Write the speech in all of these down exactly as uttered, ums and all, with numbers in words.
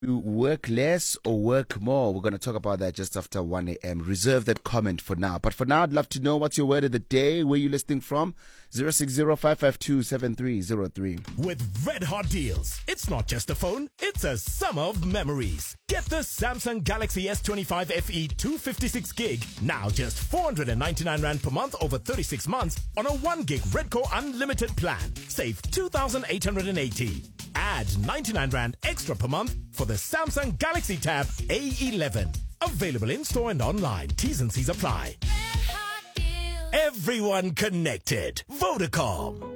work less or work more? We're going to talk about that just after one a.m. Reserve that comment for now. But for now, I'd love to know what's your word of the day. Where you listening from? zero six zero, five five two, seven three zero three. With red hot deals, it's not just a phone, it's a summer of memories. Get the Samsung Galaxy S twenty-five F E two fifty-six gig, now just four hundred ninety-nine rand per month over thirty-six months on a one gig Redco Unlimited plan. Save two thousand eight hundred eighty. Add ninety-nine rand extra per month for the Samsung Galaxy Tab A eleven. Available in-store and online. T's and C's apply. Everyone connected. Vodacom.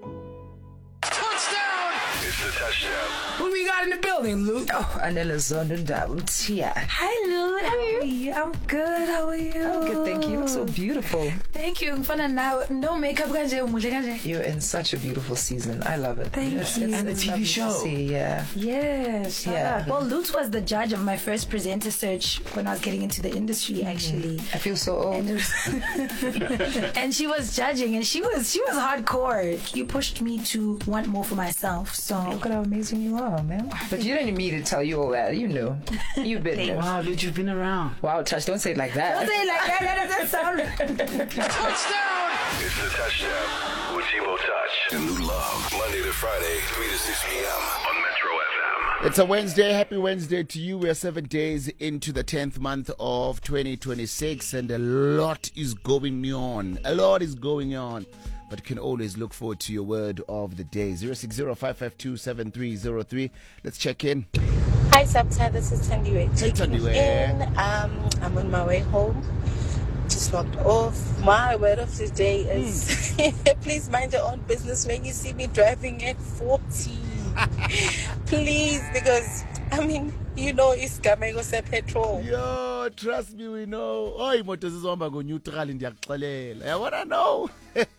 It's the touchdown. Who we got in the building, Luke? Oh, Anela Zonda here. Hi, Luke. How are you? I'm good. How are you? I'm good, thank you. You look so beautiful. Thank you. Mfana now. No makeup. You're in such a beautiful season. I love it. Thank yes, you. It's, And it's the T V show. See, yeah. Yes. Yeah. Well, Luke was the judge of my first presenter search when I was getting into the industry, actually. I feel so old. And, was and she was judging, and she was she was hardcore. You pushed me to want more for myself. So look at how amazing you are, man. But you didn't need me to tell you all that. You knew. You've been there. Wow, dude, you've been around. Wow, Touch, don't say it like that. Don't say it like that. That doesn't sound right. Touchdown! It's the touchdown with Timo Touch and Lou Love. Monday to Friday, three to six p.m. on Metro F M. It's a Wednesday. Happy Wednesday to you. We are seven days into the tenth month of twenty twenty-six, and a lot is going on. A lot is going on. But you can always look forward to your word of the day. zero six zero, five five two, seven three zero three. Let's check in. Hi, Sabta. This is Tandiwe. Hey, Tandiwe. In, um, I'm on my way home. Just knocked off. My word of the day is mm. please mind your own business when you see me driving at forty. Please, because, I mean, you know it's Gamego se petrol. Yo, trust me, we know. Oh, imoto zizomba go neutral ndiyakuxelela. I wanna know.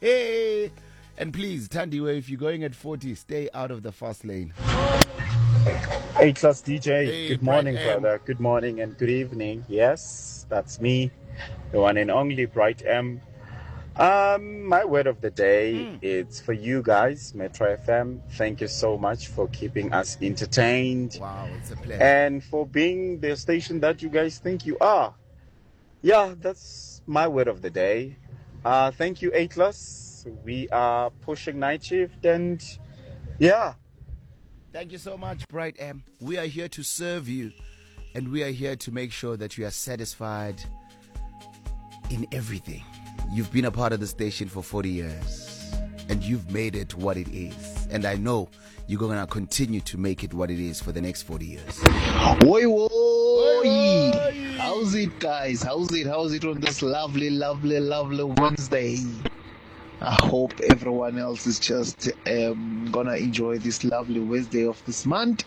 And please, Tandiwe, if you're going at forty, stay out of the fast lane. Hey, class D J. Hey, good morning, Bright M. brother. Good morning and good evening. Yes, that's me, the one and only Bright M. Um, my word of the day mm. is for you guys, Metro F M. Thank you so much for keeping us entertained. Wow, it's a pleasure. And for being the station that you guys think you are. Yeah, that's my word of the day. Uh, thank you, Atlas. We are pushing night shift and yeah. Thank you so much, Bright M. We are here to serve you, and we are here to make sure that you are satisfied in everything. You've been a part of the station for forty years, and you've made it what it is. And I know you're going to continue to make it what it is for the next forty years. Oi, oi. How's it, guys? How's it? How's it on this lovely, lovely, lovely Wednesday? I hope everyone else is just um, gonna enjoy this lovely Wednesday of this month.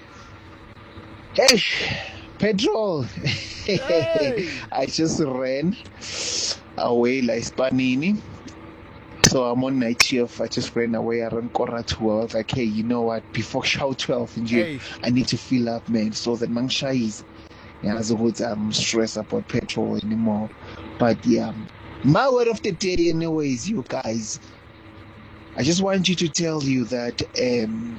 Hey, petrol. Hey. I just ran away like Spanini. So I'm on night shift. I just ran away. I ran Kora two. I was like, hey, you know what? Before show twelve in jail, hey. I need to fill up, man. So that Mangsha is. Yeah, as a whole, I'm stressed about petrol anymore. But yeah. My word of the day, anyways, you guys. I just want you to tell you that um,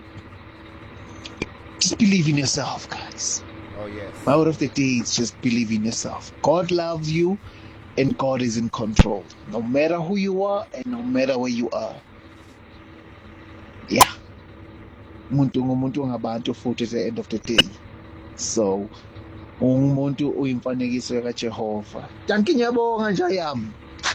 just believe in yourself, guys. Oh, yes. My word of the day is just believe in yourself. God loves you, and God is in control. No matter who you are, and no matter where you are. Yeah. Umuntu ngumuntu ngabantu futhi at the end of the day. So. Umuntu uyimfanekiso kaJehova. Danke ngiyabonga nje yami.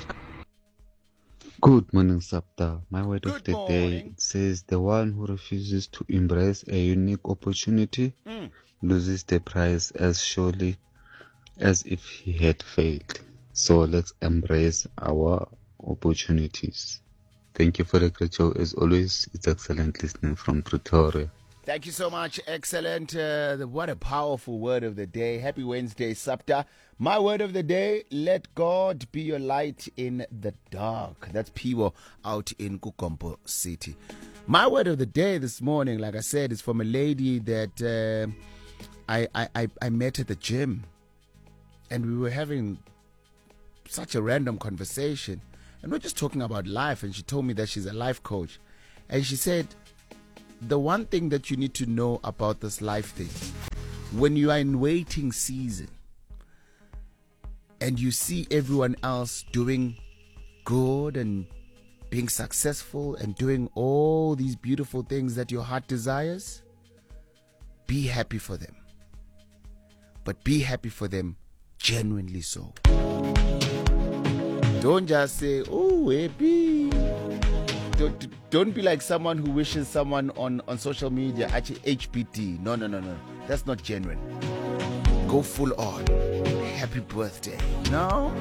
Good morning, Sapta. My word Good of the morning. day says the one who refuses to embrace a unique opportunity Mm. loses the prize as surely as if he had failed. So let's embrace our opportunities. Thank you for the great show. As always, it's excellent listening from Pretoria. Thank you so much. Excellent. Uh, what a powerful word of the day. Happy Wednesday, Sapta. My word of the day, let God be your light in the dark. That's Piwo out in Kukompo City. My word of the day this morning, like I said, is from a lady that uh, I, I, I met at the gym. And we were having such a random conversation. And we're just talking about life. And she told me that she's a life coach. And she said, the one thing that you need to know about this life thing, when you are in waiting season and you see everyone else doing good and being successful and doing all these beautiful things that your heart desires, be happy for them. But be happy for them genuinely so. Don't just say, oh, happy. Don't, don't be like someone who wishes someone on, on social media, actually H B T. No, no, no, no. That's not genuine. Go full on. Happy birthday. No?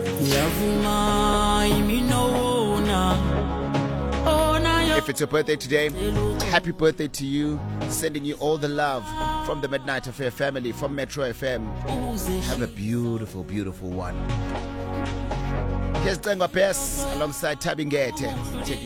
If it's your birthday today, happy birthday to you. Sending you all the love from the Midnight Affair family, from Metro F M. Have a beautiful, beautiful one. Here's Tengwa Pes alongside Tabingete. Taking